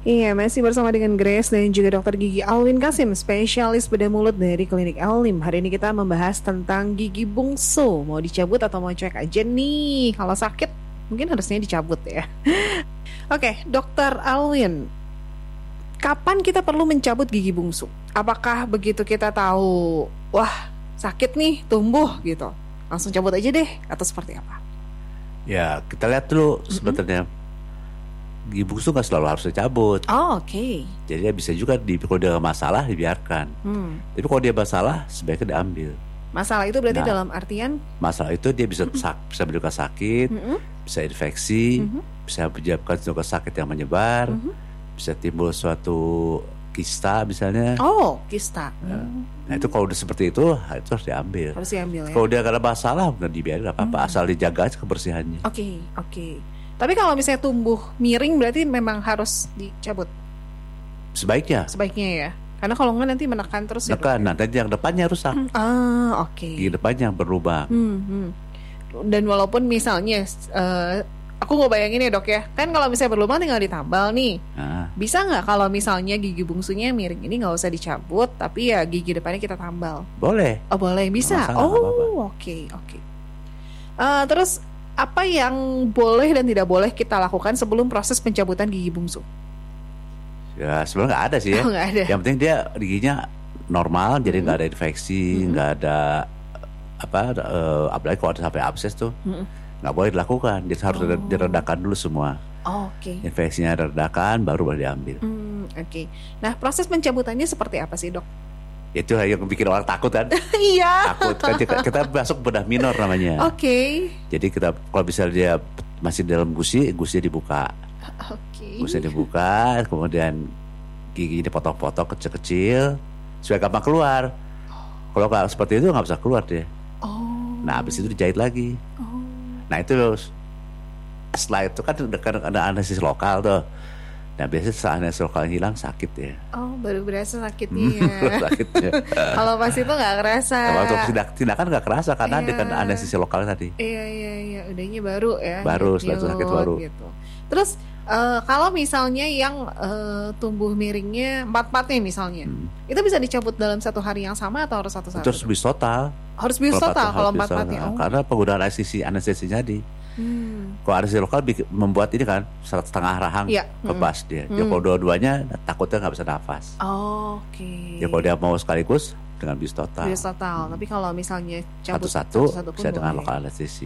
Iya, masih bersama dengan Grace dan juga Dokter Gigi Alwin Kasim, spesialis bedah mulut dari Klinik Ellim. Hari ini kita membahas tentang gigi bungsu. Mau dicabut atau mau cuek aja nih? Kalau sakit, mungkin harusnya dicabut ya. Oke, Dokter Alwin, kapan kita perlu mencabut gigi bungsu? Apakah begitu kita tahu, wah sakit nih, tumbuh gitu, langsung cabut aja deh, atau seperti apa? Ya, kita lihat dulu sebenarnya. Gigi bungsu nggak selalu harus dicabut. Oh, oke. Jadi dia bisa juga kalau dia nggak masalah dibiarkan. Tapi kalau dia masalah sebaiknya diambil. Masalah itu berarti dalam artian? Masalah itu dia bisa bisa menimbulkan sakit, bisa infeksi, bisa menyebabkan juga sakit yang menyebar, bisa timbul suatu kista misalnya. Oh, kista. Nah itu kalau udah seperti itu harus diambil. Harus diambil ya. Kalau dia nggak ada masalah bukan dibiarin, nggak apa-apa, asal dijaga aja kebersihannya. Oke. Tapi kalau misalnya tumbuh miring berarti memang harus dicabut. Sebaiknya ya. Karena kalau nggak nanti menekan terus ya. Nanti yang depannya rusak. Oke. Gigi depannya berlubang. Dan walaupun misalnya aku nggak bayangin ya dok ya, kan kalau misalnya berlubang tinggal ditambal nih. Bisa nggak kalau misalnya gigi bungsunya miring ini nggak usah dicabut, tapi ya gigi depannya kita tambal? Boleh. Oh boleh, bisa. Oke. Terus apa yang boleh dan tidak boleh kita lakukan sebelum proses pencabutan gigi bungsu? Ya sebenarnya nggak ada sih ya. Nggak ada. Yang penting dia giginya normal, jadi nggak ada infeksi, nggak ada apalagi kalau ada sampai abses tuh nggak boleh dilakukan. Jadi harus diredakan dulu semua. Oke. Infeksinya diredakan, baru boleh diambil. Oke. Nah proses pencabutannya seperti apa sih dok? Itu yang bikin orang takut kan. Iya. Takut kan kita masuk bedah minor namanya. Oke. Jadi kita kalau misalnya dia masih dalam gusi dibuka. Gusi dibuka, kemudian gigi dipotong-potong kecil-kecil supaya gampang keluar. Kalau nggak seperti itu nggak bisa keluar deh. Nah habis itu dijahit lagi. Nah itu setelah itu kan ada anestesis lokal tuh. Nah biasanya setelah anestesis lokal hilang sakit ya. Oh baru berasa sakitnya ya. Sakitnya. Kalau pas itu nggak kerasa. Kalau tindakan nggak kerasa karena dia kan anestesis lokal tadi. Iya. Udahnya baru ya. Baru setelah itu sakit baru. Gitu. Terus kalau misalnya yang tumbuh miringnya 4-4 misalnya, itu bisa dicabut dalam satu hari yang sama atau harus satu-satu? Terus bis total. Harus bis total kalau 4-4-nya. Karena penggunaan anestesi jadi. Kalau anestesi lokal membuat ini kan setengah rahang lepas dia. Ya kalau dua-duanya takutnya nggak bisa nafas. Oke. Ya kalau dia mau sekaligus dengan bis total. Bis total. Tapi kalau misalnya cabut satu-satu pun bisa dengan boleh. lokal anestesi.